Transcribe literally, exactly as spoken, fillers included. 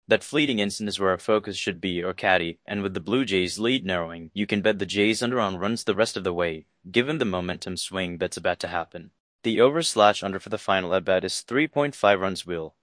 That fleeting instant is where our focus should be, or caddy, and with the Blue Jays' lead narrowing, you can bet the Jays under on runs the rest of the way, given the momentum swing that's about to happen. The over slash under for the final at bat is three point five runs wheel,